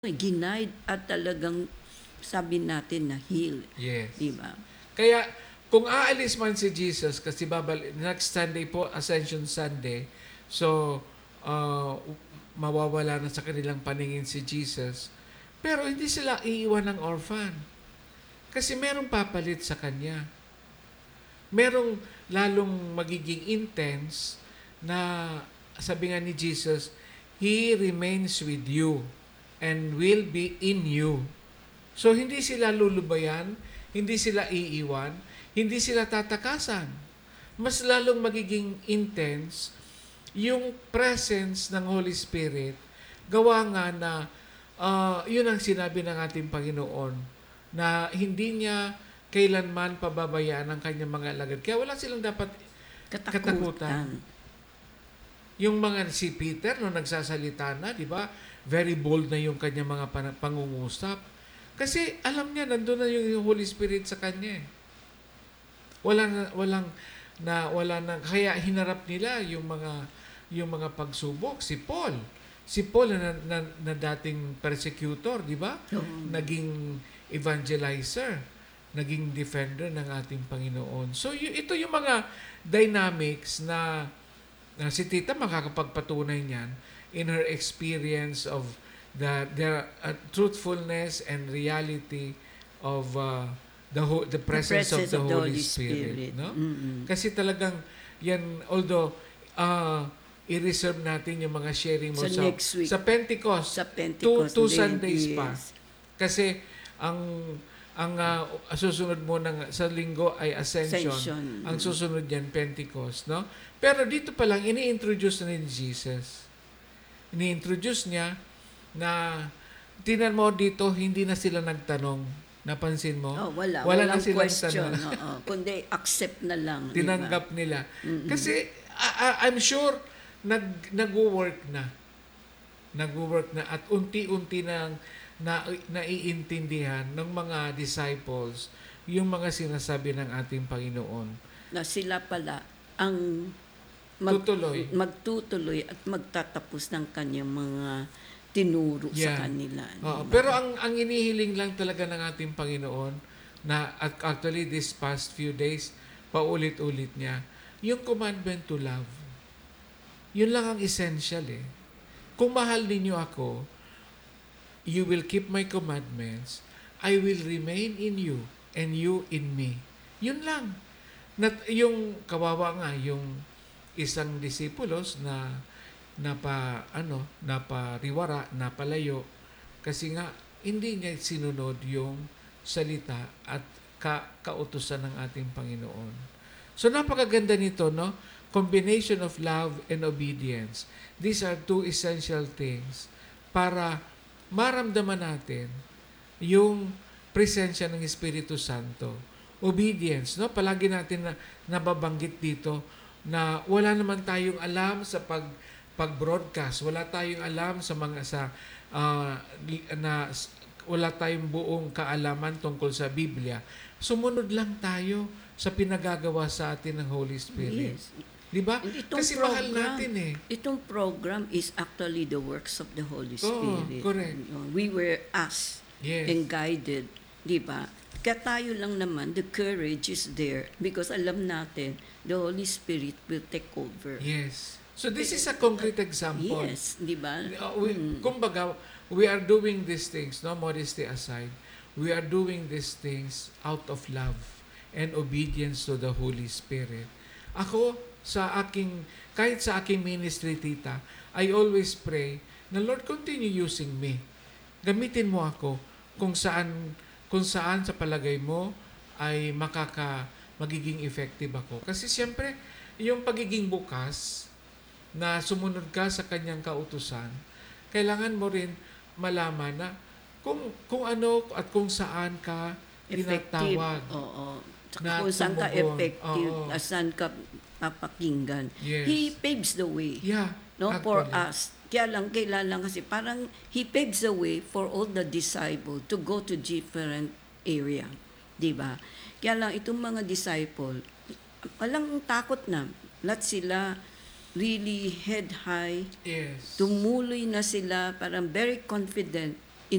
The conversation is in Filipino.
ginaid at talagang sabi natin na heal. Yes. Diba? Kaya, kung aalis man si Jesus, kasi next Sunday po, Ascension Sunday, so, mawawala na sa kanilang paningin si Jesus, pero hindi sila iiwan ng orphan. Kasi merong papalit sa kanya. Merong lalong magiging intense na sabi nga ni Jesus, He remains with you and will be in you. So, hindi sila lulubayan, hindi sila iiwan, hindi sila tatakasan. Mas lalong magiging intense yung presence ng Holy Spirit. Gawa nga na yun ang sinabi ng ating Panginoon na hindi niya kailanman pababayaan ang kanyang mga alagad. Kaya wala silang dapat katakutan. Yung mga si Peter, no, nagsasalita na, di ba? Very bold na yung kanyang mga pangungusap. Kasi alam niya, nandun na yung Holy Spirit sa kanya. Wala na, kaya hinarap nila yung mga pagsubok. Si Paul na dating persecutor, di ba? Naging evangelizer, naging defender ng ating Panginoon. So, ito yung mga dynamics na si Tita makakapagpatunay niyan in her experience of the truthfulness and reality of the presence of the Holy Spirit. No? Mm-hmm. Kasi talagang yan, although i-reserve natin yung mga sharing mo next week, sa Pentecost. Sa Pentecost. Two Sundays yes. pa. Kasi ang susunod mo sa linggo ay Ascension. Ang susunod yan, Pentecost. No? Pero dito pa lang, ini-introduce na ni Jesus. Ini-introduce niya na, tinan mo dito, hindi na sila nagtanong. Napansin mo? Wala na silang question. Kundi accept na lang. Tinanggap diba? nila. Mm-hmm. Kasi, I'm sure, nag-work na. Nag-work na at unti-unti naiintindihan ng mga disciples yung mga sinasabi ng ating Panginoon. Na sila pala ang magtutuloy at magtatapos ng kanyang mga tinuro sa kanila. Pero ang inihiling lang talaga ng ating Panginoon na actually this past few days, paulit-ulit niya, yung commandment to love. Yun lang ang essential eh. Kung mahal ninyo ako, you will keep my commandments, I will remain in you, and you in me. Yun lang. Yung kawawa nga, yung isang disipulos na napariwara, napalayo, kasi nga, hindi niya sinunod yung salita at kautusan ng ating Panginoon. So, napakaganda nito, no? Combination of love and obedience. These are two essential things para maramdaman natin yung presensya ng Espiritu Santo. Obedience, no? Palagi natin nababanggit dito na wala naman tayong alam sa pag-broadcast, wala tayong alam wala tayong buong kaalaman tungkol sa Biblia. Sumunod lang tayo sa pinagagawa sa atin ng Holy Spirit. Yes. Diba? Kasi mahal natin eh. Itong program is actually the works of the Holy Spirit. Correct. We were asked and guided. Diba? Kaya tayo lang naman, the courage is there because alam natin, the Holy Spirit will take over. Yes. So this is a concrete example. Yes, diba? Kumbaga, we are doing these things, no, modesty aside, we are doing these things out of love and obedience to the Holy Spirit. Ako, kahit sa aking ministry, Tita, I always pray na Lord, continue using me. Gamitin mo ako kung saan sa palagay mo ay magiging effective ako. Kasi siyempre, yung pagiging bukas na sumunod ka sa kanyang kautusan, kailangan mo rin malaman na kung ano at kung saan ka tinatawag. Oo. Kung saan ka effective, saan ka papakinggan. Yes. He paves the way. Yeah, for us. Kaya lang, kailangan kasi parang He paves the way for all the disciples to go to different area. Diba? Kaya lang, itong mga disciple, walang takot na. Lahat sila really head high. Yes. Tumuloy na sila, parang very confident